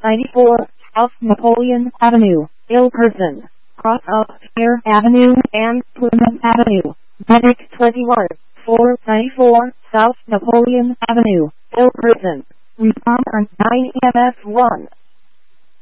94, South Napoleon Avenue, Ilkerson, cross of Fair Avenue and Plymouth Avenue. Medic 21, 494, South Napoleon Avenue, Ilkerson. Respond on 9 EMS 1.